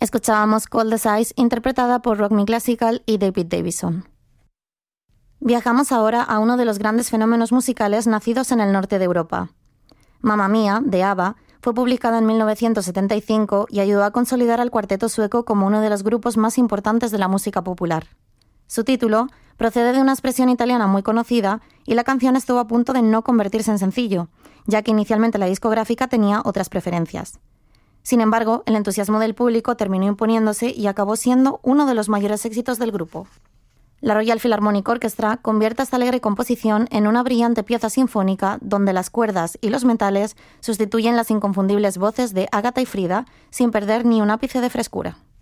Escuchábamos Cold as Ice, interpretada por Rock Me Classical y David Davison. Viajamos ahora a uno de los grandes fenómenos musicales nacidos en el norte de Europa. Mamma Mia, de ABBA, fue publicada en 1975 y ayudó a consolidar al cuarteto sueco como uno de los grupos más importantes de la música popular. Su título procede de una expresión italiana muy conocida y la canción estuvo a punto de no convertirse en sencillo, ya que inicialmente la discográfica tenía otras preferencias. Sin embargo, el entusiasmo del público terminó imponiéndose y acabó siendo uno de los mayores éxitos del grupo. La Royal Philharmonic Orchestra convierte esta alegre composición en una brillante pieza sinfónica donde las cuerdas y los metales sustituyen las inconfundibles voces de Agatha y Frida sin perder ni un ápice de frescura.